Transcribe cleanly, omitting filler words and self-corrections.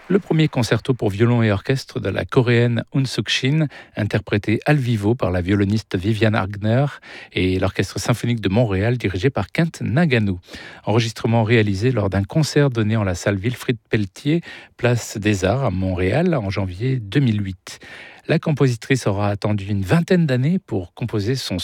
Le premier concerto pour violon et orchestre de la coréenne Eun Suk-shin, interprété al vivo par la violoniste Viviane Hagner et l'Orchestre symphonique de Montréal dirigé par Kent Nagano. Enregistrement réalisé lors d'un concert donné en la salle Wilfrid Pelletier, place des Arts à Montréal en janvier 2008. La compositrice aura attendu une vingtaine d'années pour composer son